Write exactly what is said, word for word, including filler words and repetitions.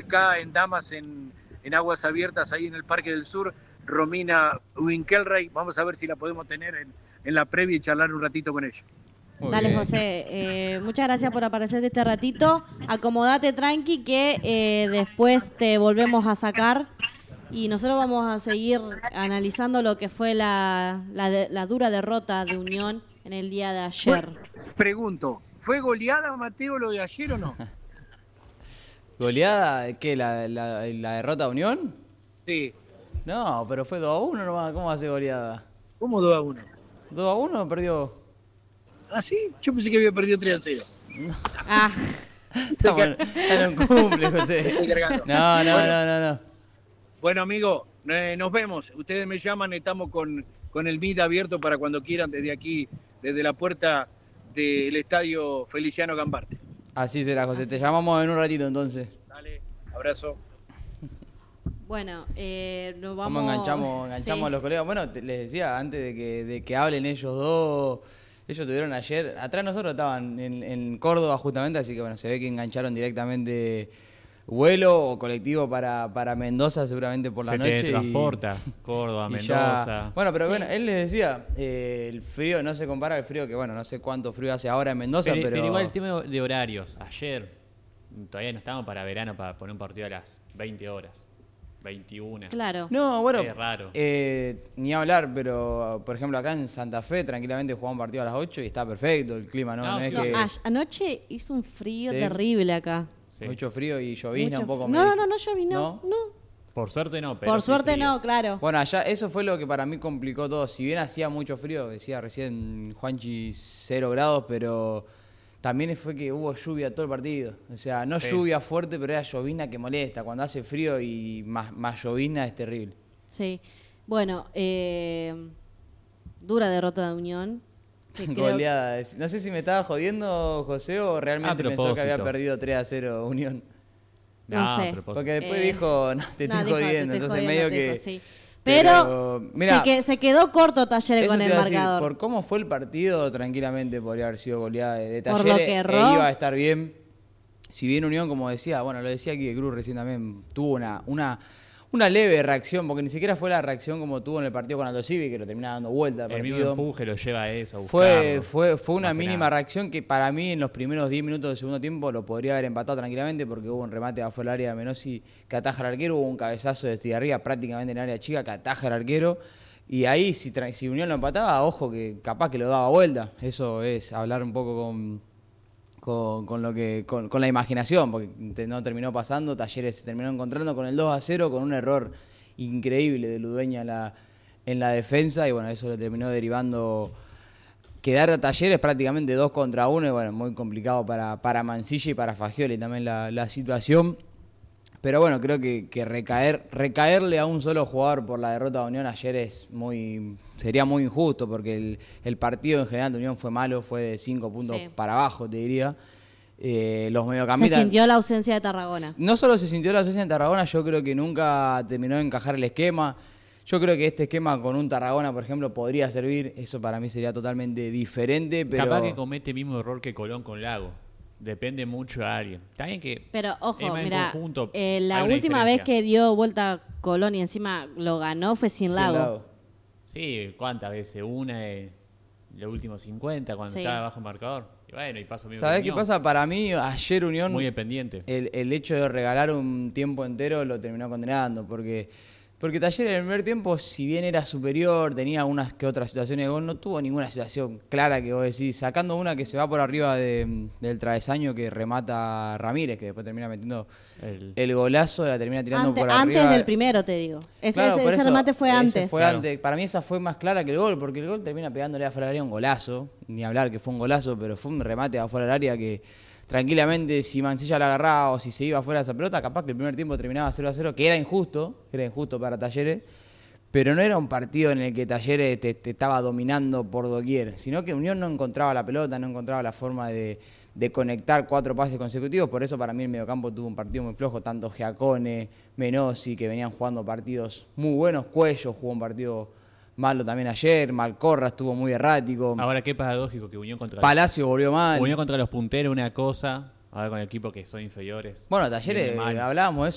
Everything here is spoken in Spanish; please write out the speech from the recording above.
acá en Damas, en, en Aguas Abiertas, ahí en el Parque del Sur, Romina Winkelrey. Vamos a ver si la podemos tener en, en la previa y charlar un ratito con ella. Muy Dale, bien. José. Eh, muchas gracias por aparecer este ratito. Acomodate tranqui que eh, después te volvemos a sacar y nosotros vamos a seguir analizando lo que fue la, la, de, la dura derrota de Unión en el día de ayer. Pregunto, ¿fue goleada, Mateo, lo de ayer o no? ¿Goleada? ¿Qué? ¿La, la, la derrota de Unión? Sí. No, pero fue dos a uno nomás. ¿Cómo va a ser goleada? ¿Cómo dos a uno? ¿dos a uno perdió? ¿Ah, sí? Yo pensé que había perdido tres a cero. No. Ah, Estamos en en un cumple, José. Estoy cargando. No, no, Bueno. no, no, no. Bueno, amigo, eh, nos vemos. Ustedes me llaman, estamos con, con el M I D abierto para cuando quieran, desde aquí, desde la puerta del Estadio Feliciano Gambarte. Así será, José. Te llamamos en un ratito, entonces. Dale, abrazo. bueno, eh, nos vamos... ¿Cómo enganchamos, enganchamos Sí. a los colegas? Bueno, te- les decía, antes de que, de que hablen ellos dos, ellos tuvieron ayer, atrás nosotros estaban en, en Córdoba justamente, así que bueno, se ve que engancharon directamente vuelo o colectivo para, para Mendoza seguramente por la Se noche. te y- transporta, Córdoba, y Mendoza. ya- Bueno, pero Sí. bueno, él les decía, eh, el frío no se compara al frío que, bueno, no sé cuánto frío hace ahora en Mendoza, Pero, pero... pero igual el tema de horarios. Ayer todavía no estábamos para verano para poner un partido a las veinte horas, veintiuna. Claro. No, bueno, Es raro. eh, ni hablar, pero por ejemplo acá en Santa Fe tranquilamente jugamos un partido a las ocho y está perfecto el clima, ¿no? No, No, es sí. No, que a- anoche hizo un frío Sí. terrible acá. Sí. mucho frío y llovizna Mucho un poco. frío. me No, no, dije. no, no, yo vi, no, no. Por suerte no, pero Por sí suerte frío. no, claro. Bueno, allá eso fue lo que para mí complicó todo. Si bien hacía mucho frío, decía recién Juanchi cero grados, pero también fue que hubo lluvia todo el partido. O sea, no Sí. lluvia fuerte, pero era llovizna que molesta. Cuando hace frío y más, más llovizna es terrible. Sí. Bueno, eh, dura derrota de Unión. que creo- Goleada. No sé si me estaba jodiendo, José, o realmente A pensó que había propósito. perdido tres a cero Unión. No No, sé. a propósito. Porque después Eh, dijo, no, te No, estoy dijo, te jodiendo. estoy Entonces jodiendo, medio te que... dijo, sí. Pero, Pero, mirá, se, que- se quedó corto Talleres eso con te el iba a decir, marcador. por cómo fue el partido, tranquilamente podría haber sido goleada de, de Por lo Talleres que e erró. iba a estar bien. Si bien Unión, como decía, bueno, lo decía aquí de Cruz recién también, tuvo una, una, una leve reacción, porque ni siquiera fue la reacción como tuvo en el partido con Aldo Civi, que lo termina dando vuelta al El mismo partido. empuje lo lleva a eso, a Fue, buscarlo. fue, fue una Más que mínima nada. reacción que para mí en los primeros diez minutos del segundo tiempo lo podría haber empatado tranquilamente porque hubo un remate afuera del área de Menossi que ataja al arquero, hubo un cabezazo de Estigarribia prácticamente en el área chica que ataja al arquero y ahí si, tra- si Unión lo empataba, ojo que capaz que lo daba vuelta. Eso es hablar un poco con, con, con lo que con, con la imaginación, porque te- no terminó pasando, Talleres se terminó encontrando con el dos a cero con un error increíble de Ludueña en la, en la defensa y bueno, eso le terminó derivando quedar a Talleres prácticamente dos contra uno y bueno, muy complicado para, para Mancilla y para Fagioli también la, la situación. Pero bueno, creo que, que recaer, recaerle a un solo jugador por la derrota de Unión ayer es muy sería muy injusto porque el, el partido en general de Unión fue malo, fue de cinco puntos Sí. para abajo, te diría. Eh, los Se mediocampistas... sintió la ausencia de Tarragona. No solo se sintió la ausencia en Tarragona, yo creo que nunca terminó de encajar el esquema. Yo creo que este esquema con un Tarragona, por ejemplo, podría servir. Eso para mí sería totalmente diferente, pero... Capaz que comete el mismo error que Colón con Lago. Depende mucho de alguien. Está bien que Pero es ojo, más en mira, conjunto, eh, la hay una última vez diferencia. que dio vuelta Colón y encima lo ganó fue sin Sin Lago. Lago. Sí, ¿cuántas veces? Una de los últimos cincuenta cuando Sí. estaba bajo marcador. Y bueno, y paso mismo. ¿Sabés con qué Unión. pasa? Para mí, ayer Unión, Muy dependiente. el, el hecho de regalar un tiempo entero lo terminó condenando, porque, porque Talleres en el primer tiempo, si bien era superior, tenía unas que otras situaciones de gol, no tuvo ninguna situación clara que vos decís, sacando una que se va por arriba de- del travesaño que remata Ramírez, que después termina metiendo El- el golazo, la termina tirando Ante- por antes arriba. del primero, te digo. Ese, Claro, ese- por ese eso, remate fue ese antes. fue Claro. antes. Para mí esa fue más clara que el gol, porque el gol termina pegándole afuera del área un golazo. Ni hablar que fue un golazo, pero fue un remate afuera del área que tranquilamente si Mancilla la agarraba o si se iba afuera de esa pelota, capaz que el primer tiempo terminaba cero a cero, que era injusto, era injusto para Talleres, pero no era un partido en el que Talleres te, te estaba dominando por doquier, sino que Unión no encontraba la pelota, no encontraba la forma de, de conectar cuatro pases consecutivos, por eso para mí el mediocampo tuvo un partido muy flojo, tanto Giacone, Menossi, que venían jugando partidos muy buenos, Cuello jugó un partido malo también ayer, Malcorra estuvo muy errático, Ahora, qué paradójico que Unión contra Palacio volvió mal. Unión contra los punteros, una cosa. Ahora con el equipo que son inferiores. Bueno, Talleres, Viene mal. hablábamos de eso